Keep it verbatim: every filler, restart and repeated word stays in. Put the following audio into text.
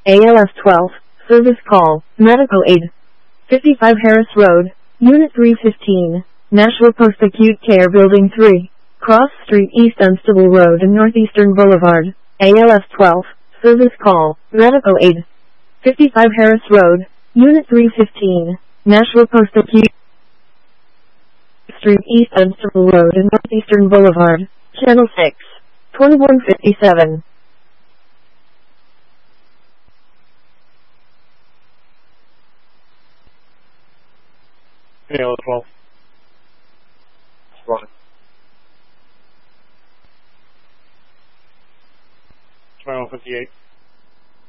A L F twelve, service call, medical aid. fifty-five Harris Road, Unit three fifteen, Nashua Post Acute Care Building three, Cross Street East Dunstable Road and Northeastern Boulevard. A L F twelve, service call, medical aid. fifty-five Harris Road, Unit three fifteen, Nashua Post Acute Street East Dunstable Road and Northeastern Boulevard. Channel six, twenty-one fifty-seven. A L F twelve. Right. twenty-one fifty-eight.